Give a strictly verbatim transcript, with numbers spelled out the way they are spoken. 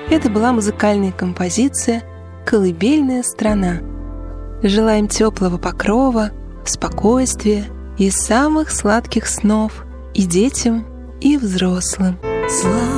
Это была музыкальная композиция «Колыбельная страна». Желаем теплого покрова, спокойствия и самых сладких снов и детям, и взрослым.